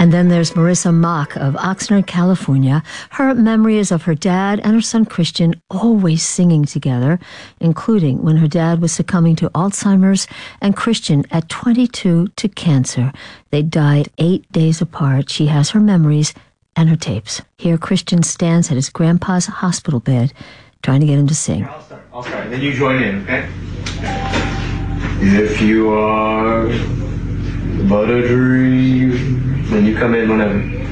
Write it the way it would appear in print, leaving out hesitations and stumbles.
And then there's Marissa Mock of Oxnard, California. Her memory is of her dad and her son Christian always singing together, including when her dad was succumbing to Alzheimer's and Christian at 22 to cancer. They died 8 days apart. She has her memories and her tapes. Here Christian stands at his grandpa's hospital bed trying to get him to sing. I'll start. Then you join in, okay? If you are but a dream, then you come in whenever.